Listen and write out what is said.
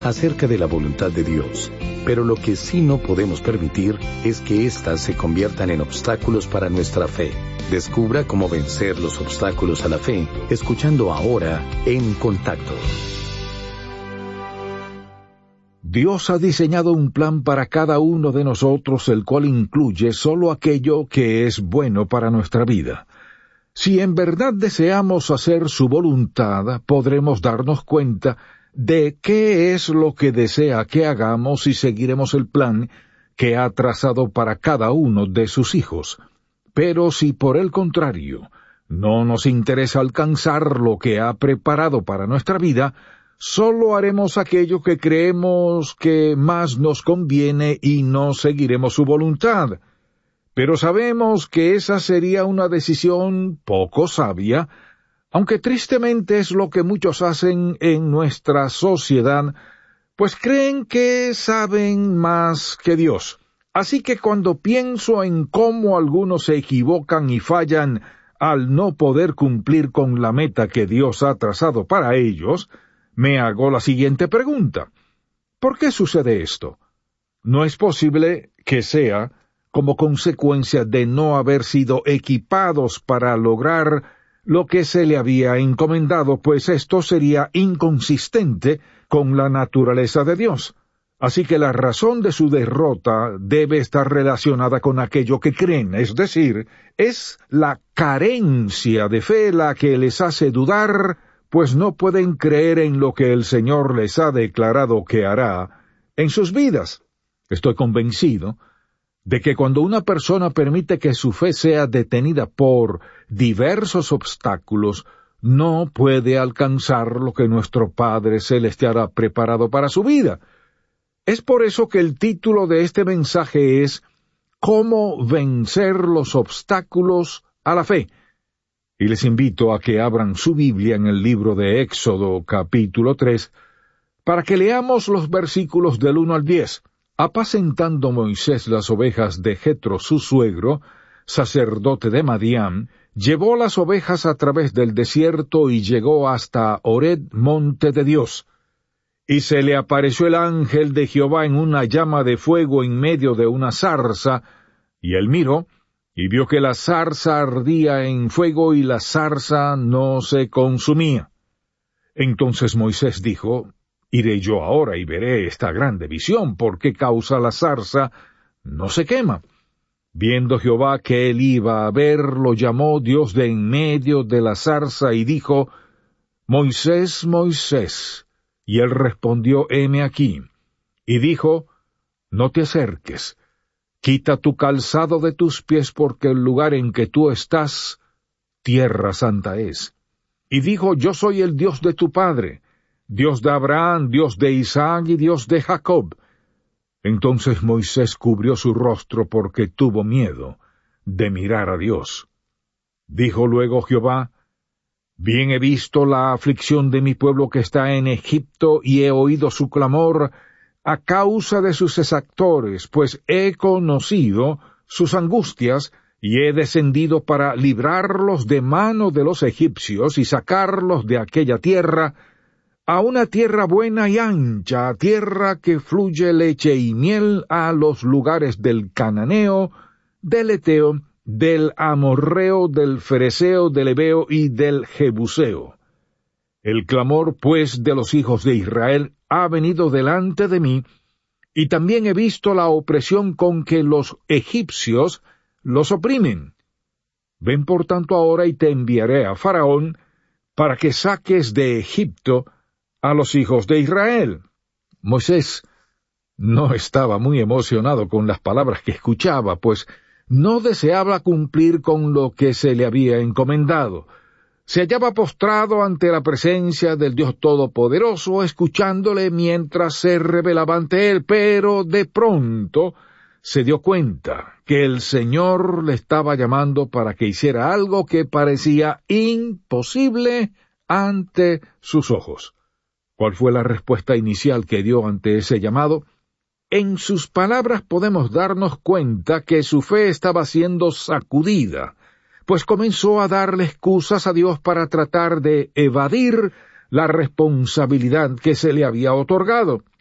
acerca de la voluntad de Dios, pero lo que sí no podemos permitir es que éstas se conviertan en obstáculos para nuestra fe. Descubra cómo vencer los obstáculos a la fe, escuchando ahora En Contacto. Dios ha diseñado un plan para cada uno de nosotros, el cual incluye solo aquello que es bueno para nuestra vida. Si en verdad deseamos hacer su voluntad, podremos darnos cuenta de qué es lo que desea que hagamos y seguiremos el plan que ha trazado para cada uno de sus hijos. Pero si por el contrario no nos interesa alcanzar lo que ha preparado para nuestra vida, solo haremos aquello que creemos que más nos conviene y no seguiremos su voluntad. Pero sabemos que esa sería una decisión poco sabia, aunque tristemente es lo que muchos hacen en nuestra sociedad, pues creen que saben más que Dios. Así que cuando pienso en cómo algunos se equivocan y fallan al no poder cumplir con la meta que Dios ha trazado para ellos, me hago la siguiente pregunta: ¿por qué sucede esto? No es posible que sea como consecuencia de no haber sido equipados para lograr lo que se le había encomendado, pues esto sería inconsistente con la naturaleza de Dios. Así que la razón de su derrota debe estar relacionada con aquello que creen, es decir, es la carencia de fe la que les hace dudar, pues no pueden creer en lo que el Señor les ha declarado que hará en sus vidas. Estoy convencido de que cuando una persona permite que su fe sea detenida por diversos obstáculos, no puede alcanzar lo que nuestro Padre Celestial ha preparado para su vida. Es por eso que el título de este mensaje es «Cómo vencer los obstáculos a la fe». Y les invito a que abran su Biblia en el libro de Éxodo, capítulo 3, para que leamos los versículos del 1 al 10. Apacentando Moisés las ovejas de Jetro su suegro, sacerdote de Madián, llevó las ovejas a través del desierto y llegó hasta Horeb, monte de Dios. Y se le apareció el ángel de Jehová en una llama de fuego en medio de una zarza, y él miró, y vio que la zarza ardía en fuego y la zarza no se consumía. Entonces Moisés dijo: «Iré yo ahora y veré esta grande visión, ¿por qué causa la zarza no se quema?» Viendo Jehová que él iba a ver, lo llamó Dios de en medio de la zarza y dijo: «Moisés, Moisés». Y él respondió: «Heme aquí». Y dijo: «No te acerques, quita tu calzado de tus pies, porque el lugar en que tú estás, tierra santa es». Y dijo: «Yo soy el Dios de tu padre, Dios de Abraham, Dios de Isaac y Dios de Jacob». Entonces Moisés cubrió su rostro porque tuvo miedo de mirar a Dios. Dijo luego Jehová: «Bien he visto la aflicción de mi pueblo que está en Egipto, y he oído su clamor a causa de sus exactores, pues he conocido sus angustias, y he descendido para librarlos de mano de los egipcios y sacarlos de aquella tierra, a una tierra buena y ancha, tierra que fluye leche y miel, a los lugares del cananeo, del eteo, del amorreo, del fereceo, del heveo y del jebuseo. El clamor, pues, de los hijos de Israel ha venido delante de mí, y también he visto la opresión con que los egipcios los oprimen. Ven por tanto ahora y te enviaré a Faraón, para que saques de Egipto a los hijos de Israel». Moisés no estaba muy emocionado con las palabras que escuchaba, pues no deseaba cumplir con lo que se le había encomendado. Se hallaba postrado ante la presencia del Dios Todopoderoso, escuchándole mientras se revelaba ante él, pero de pronto se dio cuenta que el Señor le estaba llamando para que hiciera algo que parecía imposible ante sus ojos. ¿Cuál fue la respuesta inicial que dio ante ese llamado? En sus palabras podemos darnos cuenta que su fe estaba siendo sacudida, pues comenzó a darle excusas a Dios para tratar de evadir la responsabilidad que se le había otorgado.